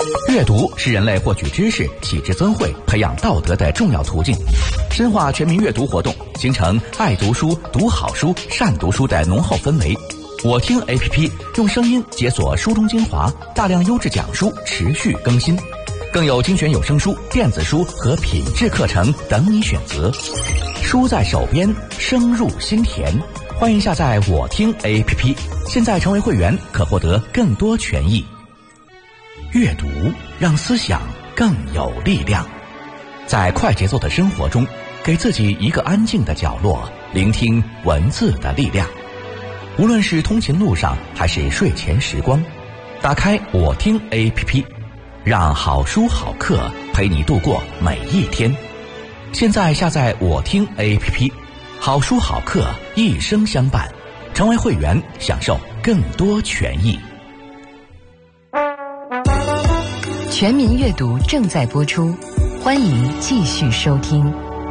阅读是人类获取知识、启智增慧、培养道德的重要途径。深化全民阅读活动，形成爱读书、读好书、善读书的浓厚氛围。我听 APP 用声音解锁书中精华，大量优质讲书持续更新，更有精选有声书、电子书和品质课程等你选择。书在手边，声入心田。欢迎下载我听 APP， 现在成为会员可获得更多权益。阅读让思想更有力量。在快节奏的生活中，给自己一个安静的角落，聆听文字的力量。无论是通勤路上还是睡前时光，打开我听 APP， 让好书好课陪你度过每一天。现在下载我听 APP， 好书好课一生相伴，成为会员享受更多权益。 全民阅读正在播出，欢迎继续收听。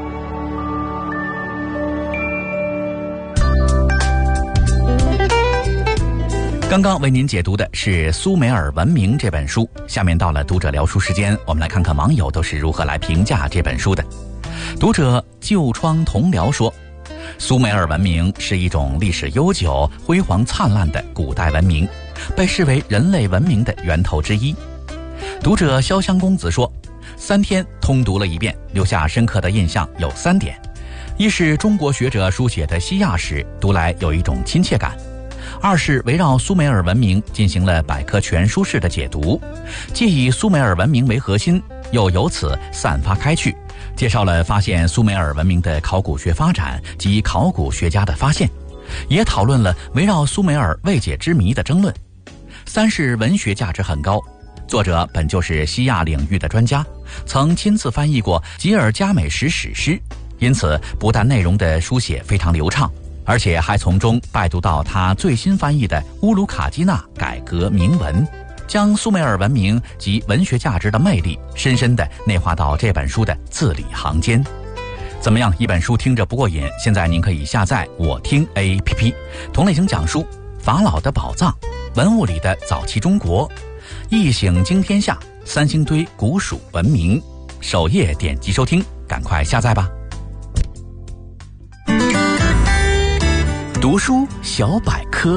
刚刚为您解读的是《苏美尔文明》这本书，下面到了读者聊书时间，我们来看看网友都是如何来评价这本书的。读者旧窗同僚说，苏美尔文明是一种历史悠久、辉煌灿烂的古代文明，被视为人类文明的源头之一。读者潇湘公子说，3天通读了一遍，留下深刻的印象有3点：一是中国学者书写的西亚史，读来有一种亲切感；二是围绕苏美尔文明进行了百科全书式的解读，既以苏美尔文明为核心，又由此散发开去，介绍了发现苏美尔文明的考古学发展及考古学家的发现，也讨论了围绕苏美尔未解之谜的争论。3是文学价值很高，作者本就是西亚领域的专家，曾亲自翻译过吉尔加美什史诗，因此不但内容的书写非常流畅，而且还从中拜读到他最新翻译的乌鲁卡基纳改革铭文，将苏美尔文明及文学价值的魅力深深地内化到这本书的字里行间。怎么样，一本书听着不过瘾？现在您可以下载我听 APP， 同类型讲书：法老的宝藏、文物里的早期中国、一醒惊天下、3星堆古蜀文明。首页点击收听，赶快下载吧。读书小百科。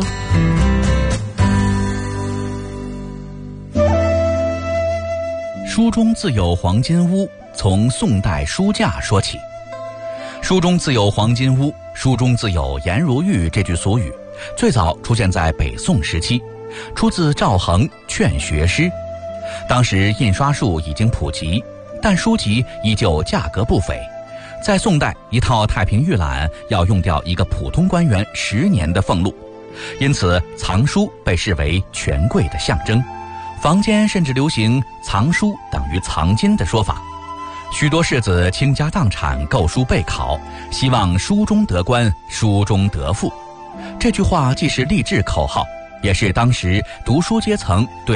书中自有黄金屋，从宋代书架说起。书中自有黄金屋，书中自有颜如玉这句俗语，最早出现在北宋时期，出自赵恒《劝学诗》。当时印刷术已经普及，但书籍依旧价格不菲。在宋代，一套太平御览要用掉一个普通官员10年的俸禄，因此藏书被视为权贵的象征。坊间甚至流行藏书等于藏金的说法，许多士子倾家荡产购书备考，希望书中得官，书中得富。这句话既是励志口号，也是当时读书阶层对